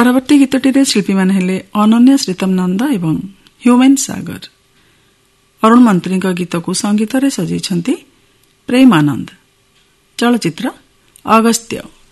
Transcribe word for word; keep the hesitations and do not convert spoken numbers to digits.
ପରବର୍ତ୍ତୀ ଗୀତଟିରେ ଶିଳ୍ପୀମାନେ ହେଲେ ଅନନ୍ୟା ଶ୍ରୀତମ ନନ୍ଦ ଏବଂ ହ୍ୟୁମେନ୍ ସାଗର। ଅରୁଣ ମନ୍ତ୍ରୀଙ୍କ ଗୀତକୁ ସଙ୍ଗୀତରେ ସଜେଇଛନ୍ତି ପ୍ରେମାନନ୍ଦ। ଚଳଚ୍ଚିତ୍ର ଅଗସ୍ତ୍ୟ।